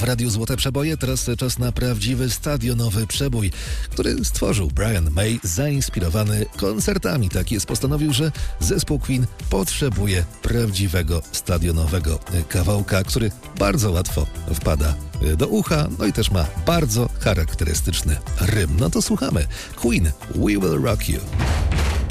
w Radiu Złote Przeboje. Teraz czas na prawdziwy stadionowy przebój, który stworzył Brian May, zainspirowany koncertami. Tak jest, postanowił, że zespół Queen potrzebuje prawdziwego stadionowego kawałka, który bardzo łatwo wpada do ucha, no i też ma bardzo charakterystyczny rym. No to słuchamy. Queen, We Will Rock You.